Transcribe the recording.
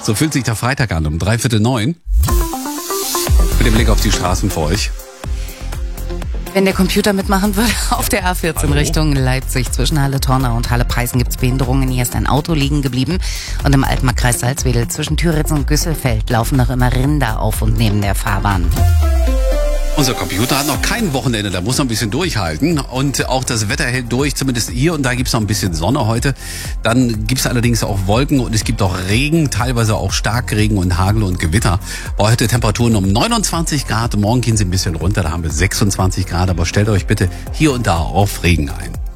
So fühlt sich der Freitag an, um 8:45. Mit dem Blick auf die Straßen für euch. Wenn der Computer mitmachen würde, auf der A14 Richtung Leipzig zwischen Halle-Tornau und Halle-Peißen gibt es Behinderungen. Hier ist ein Auto liegen geblieben. Und im Altmarkkreis Salzwedel zwischen Thüritzen und Güsselfeld laufen noch immer Rinder auf und neben der Fahrbahn. Unser Computer hat noch kein Wochenende, da muss noch ein bisschen durchhalten. Und auch das Wetter hält durch, zumindest hier und da gibt's noch ein bisschen Sonne heute. Dann gibt's allerdings auch Wolken und es gibt auch Regen, teilweise auch Starkregen und Hagel und Gewitter. Heute Temperaturen um 29 Grad, morgen gehen sie ein bisschen runter, da haben wir 26 Grad. Aber stellt euch bitte hier und da auf Regen ein.